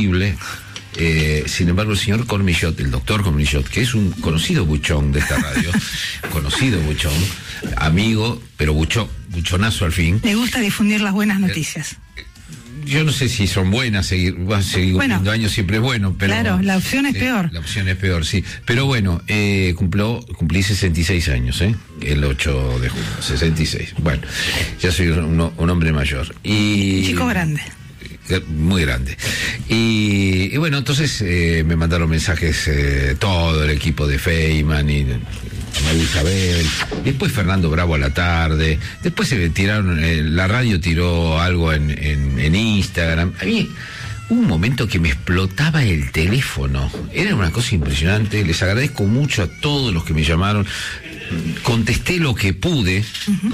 Sin embargo, el señor Cormillot, el doctor Cormillot, que es un conocido buchón de esta radio, conocido buchón, amigo, pero buchonazo al fin. Le gusta difundir las buenas noticias. Yo no sé si son buenas, seguir cumpliendo años siempre es bueno, pero... Claro, la opción es peor. La opción es peor, sí. Pero bueno, cumplí 66 años, el 8 de junio, 66. Bueno, ya soy un hombre mayor. Chico grande. Muy grande. Y bueno, entonces me mandaron mensajes todo el equipo de Feynman y María Isabel, después Fernando Bravo a la tarde, después se tiraron, la radio tiró algo en Instagram. A mí un momento que me explotaba el teléfono, era una cosa impresionante. Les agradezco mucho a todos los que me llamaron. Contesté lo que pude,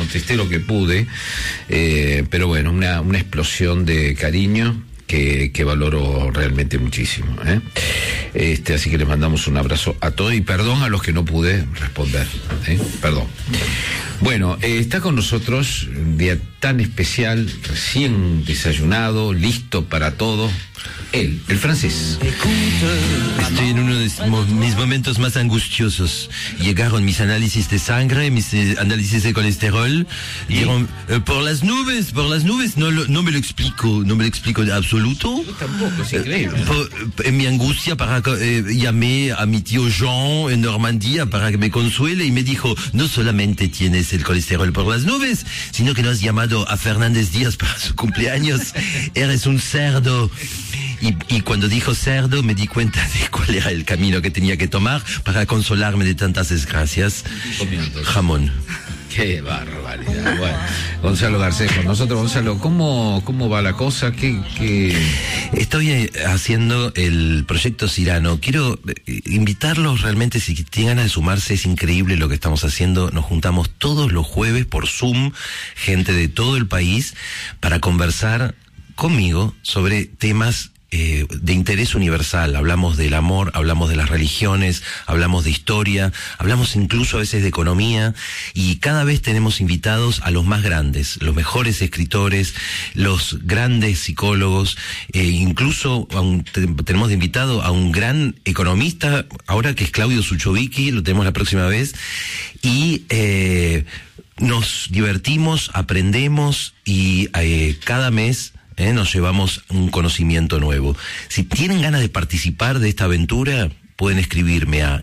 pero bueno, una explosión de cariño que valoro realmente muchísimo, así que les mandamos un abrazo a todos y perdón a los que no pude responder, perdón. Bueno, está con nosotros un día tan especial, recién desayunado, listo para todo, él, el francés. Estoy en uno de mis momentos más angustiosos. Llegaron mis análisis de sangre, mis análisis de colesterol. Dijeron, por las nubes, no me lo explico de absoluto. Yo tampoco, es increíble. En mi angustia llamé a mi tío Jean en Normandía para que me consuele y me dijo, no solamente tienes el colesterol por las nubes, sino que no has llamado a Fernández Díaz para su cumpleaños. Eres un cerdo. Y cuando dijo cerdo me di cuenta de cuál era el camino que tenía que tomar para consolarme de tantas desgracias. Jamón. Qué barbaridad. Bueno, Gonzalo Garcés con nosotros. Gonzalo, ¿cómo va la cosa? ¿Qué? Estoy haciendo el proyecto Cyrano. Quiero invitarlos realmente, si tienen ganas de sumarse, es increíble lo que estamos haciendo. Nos juntamos todos los jueves por Zoom, gente de todo el país, para conversar conmigo sobre temas de interés universal. Hablamos del amor, hablamos de las religiones, hablamos de historia, hablamos incluso a veces de economía, y cada vez tenemos invitados a los más grandes, los mejores escritores, los grandes psicólogos, incluso tenemos de invitado a un gran economista ahora, que es Claudio Suchovicki, lo tenemos la próxima vez, y nos divertimos, aprendemos y cada mes nos llevamos un conocimiento nuevo. Si tienen ganas de participar de esta aventura, pueden escribirme a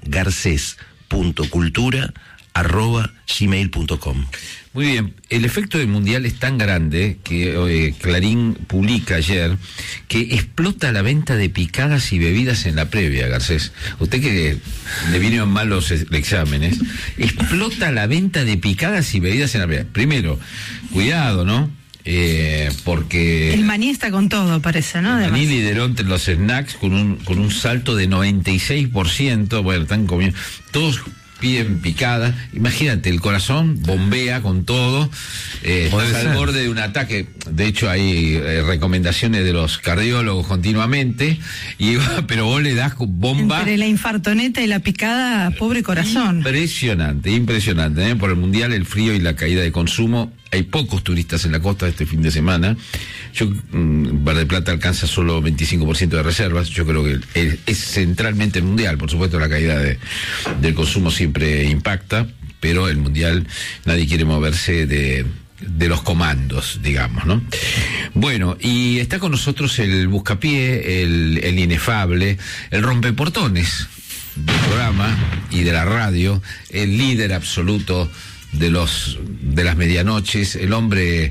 garces.cultura@gmail.com. Muy bien, el efecto del Mundial es tan grande que Clarín publica ayer que explota la venta de picadas y bebidas en la previa, Garcés. Usted que le vinieron mal los exámenes, explota la venta de picadas y bebidas en la previa. Primero, cuidado, ¿no? Porque el maní está con todo, parece, ¿no? El maní lideró entre los snacks con un salto de 96%. Bueno, están comiendo, todos piden picada. Imagínate, el corazón bombea con todo, estás al borde de un ataque. De hecho hay recomendaciones de los cardiólogos continuamente, pero vos le das bomba. Entre la infartoneta y la picada, pobre corazón. Impresionante, por el Mundial, el frío y la caída de consumo. Hay pocos turistas en la costa este fin de semana. Mar del Plata alcanza solo 25% de reservas. Yo creo que es centralmente el Mundial. Por supuesto, la caída del consumo siempre impacta, pero el Mundial, nadie quiere moverse de los comandos, digamos, ¿no? Bueno, y está con nosotros el buscapié, el inefable, el rompeportones del programa y de la radio, el líder absoluto de las medianoches, el hombre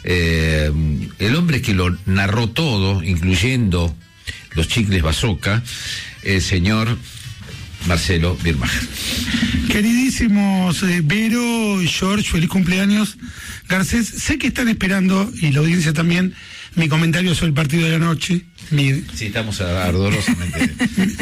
que lo narró todo, incluyendo los chicles bazooka, el señor Marcelo Birmacher. Queridísimos Vero, George, feliz cumpleaños. Garcés, sé que están esperando, y la audiencia también, mi comentario sobre el partido de la noche. Sí, estamos ardorosamente.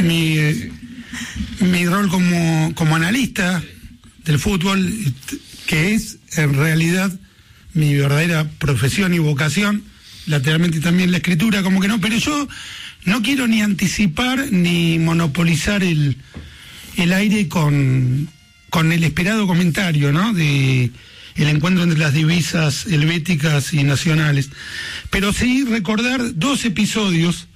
mi rol como analista del fútbol, que es en realidad mi verdadera profesión y vocación, lateralmente también la escritura, como que no, pero yo no quiero ni anticipar ni monopolizar el aire con el esperado comentario, ¿no?, de el encuentro entre las divisas helvéticas y nacionales, pero sí recordar dos episodios